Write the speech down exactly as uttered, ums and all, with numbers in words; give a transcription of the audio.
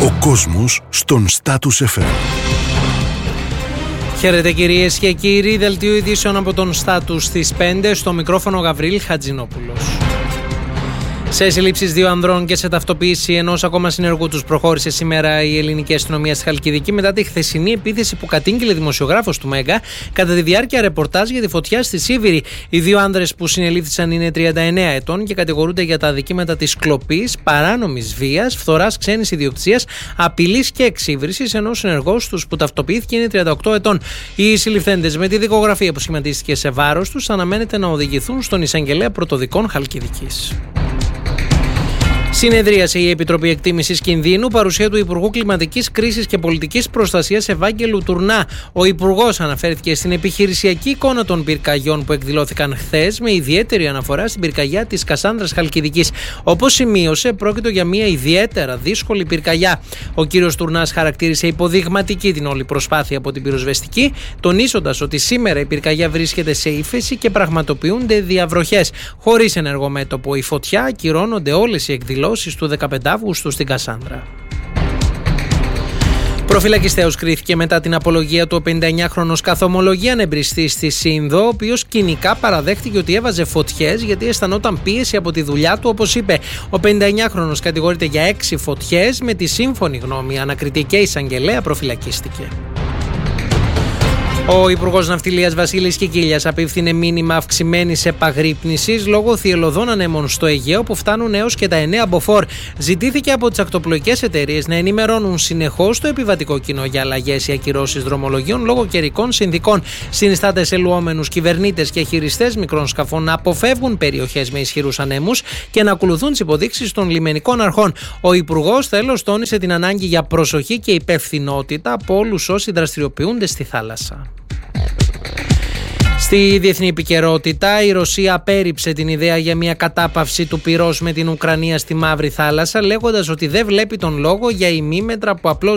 Ο κόσμος στον Status εφ εμ. Χαίρετε κυρίες και κύριοι, δελτίο ειδήσεων από τον Status στις πέντε, στο μικρόφωνο Γαβρίλ Χατζηνόπουλος. Σε συλλήψεις δύο ανδρών και σε ταυτοποίηση ενός ακόμα συνεργού τους προχώρησε σήμερα η ελληνική αστυνομία στη Χαλκιδική μετά τη χθεσινή επίθεση που κατήγγειλε δημοσιογράφος του Μέγκα κατά τη διάρκεια ρεπορτάζ για τη φωτιά στη Σίβηρη. Οι δύο άνδρες που συνελήφθησαν είναι τριάντα εννέα ετών και κατηγορούνται για τα αδικήματα της κλοπής, παράνομης βίας, φθοράς ξένης ιδιοκτησίας, απειλής και εξύβρισης, ενώ ο συνεργός τους που ταυτοποιήθηκε είναι τριάντα οκτώ ετών. Οι συλληφθέντες, με τη δικογραφία που σχηματίστηκε σε βάρος τους, αναμένεται να οδηγηθούν στον εισαγγελέα πρωτοδικών Χαλκιδικής. Συνεδρίασε η Επιτροπή Εκτίμησης Κινδύνου, παρουσία του Υπουργού Κλιματικής Κρίσης και Πολιτικής Προστασίας Ευάγγελου Τουρνά. Ο Υπουργός αναφέρθηκε στην επιχειρησιακή εικόνα των πυρκαγιών που εκδηλώθηκαν χθες, με ιδιαίτερη αναφορά στην πυρκαγιά της Κασάνδρας Χαλκιδικής. Όπως σημείωσε, πρόκειται για μια ιδιαίτερα δύσκολη πυρκαγιά. Ο κύριος Τουρνάς χαρακτήρισε υποδειγματική την όλη προσπάθεια από την πυροσβεστική, τονίζοντας ότι σήμερα η πυρκαγιά βρίσκεται σε ύφεση και πραγματοποιούνται διαβροχές. Χωρίς ενεργό μέτωπο η φωτιά, ακυρώνονται όλες οι εκδηλώσεις του δεκαπέντε Αυγούστου στην Κασάνδρα. Προφυλακιστέως κρίθηκε μετά την απολογία του ο πενηνταεννιάχρονος καθομολογία ανεμπριστής στη Σύνδο, ο οποίος κοινικά παραδέχτηκε ότι έβαζε φωτιές γιατί αισθανόταν πίεση από τη δουλειά του, όπως είπε. Ο πενηνταεννιάχρονος κατηγορείται για έξι φωτιές, με τη σύμφωνη γνώμη ανακριτή και εισαγγελέα προφυλακίστηκε. Ο Υπουργός Ναυτιλίας Βασίλης Κικίλιας απίφθινε μήνυμα αυξημένης επαγρύπνησης λόγω θυελλωδών ανέμων στο Αιγαίο που φτάνουν έως και τα εννέα μποφόρ. Ζητήθηκε από τις ακτοπλοϊκές εταιρείες να ενημερώνουν συνεχώς το επιβατικό κοινό για αλλαγές ή ακυρώσεις δρομολογίων λόγω καιρικών συνθηκών. Συνιστάται σε λουόμενους κυβερνήτες και χειριστές μικρών σκαφών να αποφεύγουν περιοχές με ισχυρούς ανέμους και να ακολουθούν τις υποδείξεις των λιμενικών αρχών. Ο Υπουργός τέλος τόνισε την ανάγκη για προσοχή και υπευθυνότητα από όλους όσοι δραστηριοποιούνται στη θάλασσα. Στη διεθνή επικαιρότητα, η Ρωσία απέρριψε την ιδέα για μια κατάπαυση του πυρός με την Ουκρανία στη Μαύρη Θάλασσα, λέγοντας ότι δεν βλέπει τον λόγο για ημίμετρα που απλώς